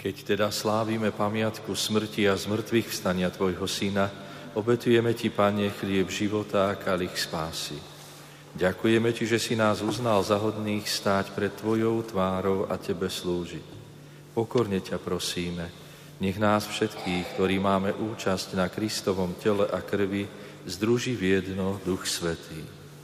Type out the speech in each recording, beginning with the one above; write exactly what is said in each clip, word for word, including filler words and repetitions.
Keď teda slávime pamiatku smrti a zmrtvých vstania Tvojho Syna, obetujeme Ti, Pane, chlieb života a kalich spásy. Ďakujeme Ti, že si nás uznal za hodných stáť pred Tvojou tvárou a Tebe slúžiť. Pokorne ťa prosíme, nech nás všetkých, ktorí máme účasť na Kristovom tele a krvi, združí v jedno Duch Svätý.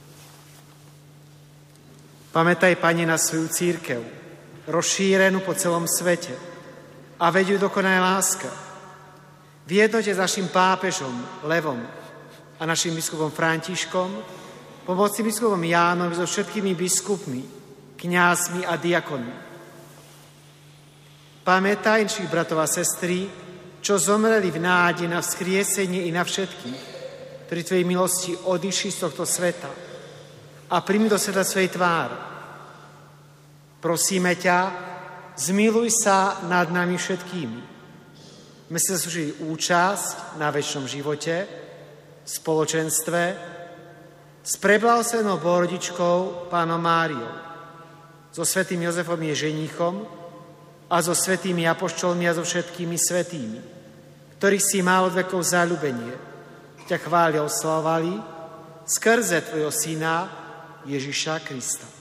Pamätaj, Pane, na svoju cirkev, rozšírenú po celom svete, a veď ju dokoná láska. V jednote s našim pápežom Levom a našim biskupom Františkom, pomoci biskupom Jánovi so všetkými biskupmi, kňazmi a diakonmi. Pamätaj našich bratov a sestry, čo zomreli v nádeji na vzkriesenie i na všetkých, ktorí Tvojej milosti odišli z tohto sveta a príjmi do sveta svojej tváre. Prosíme ťa, zmiluj sa nad nami všetkými. My si zaslúžili účasť na večnom živote, spoločenstve, s preblahoslavenou Bohorodičkou Pánom Máriou, so svätým Jozefom jej ženíchom a so svätými apoštolmi a so všetkými svätými, ktorých si má od vekov zaľúbenie, ťa chvália oslavovali skrze Tvojho Syna Ježiša Krista.